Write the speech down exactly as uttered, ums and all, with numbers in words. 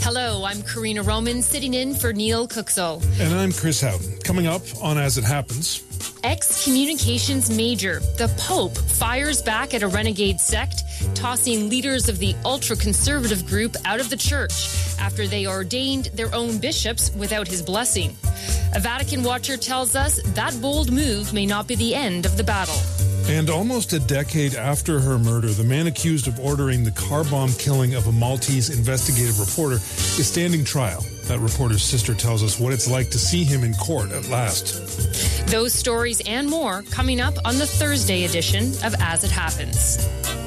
Hello, I'm Karina Roman, sitting in for Neil Cookso. And I'm Chris Houghton. Coming up on As It Happens. Ex-communications major, the Pope, fires back at a renegade sect, tossing leaders of the ultra-conservative group out of the church after they ordained their own bishops without his blessing. A Vatican watcher tells us that bold move may not be the end of the battle. And almost a decade after her murder, the man accused of ordering the car bomb killing of a Maltese investigative reporter is standing trial. That reporter's sister tells us what it's like to see him in court at last. Those stories and more coming up on the Thursday edition of As It Happens.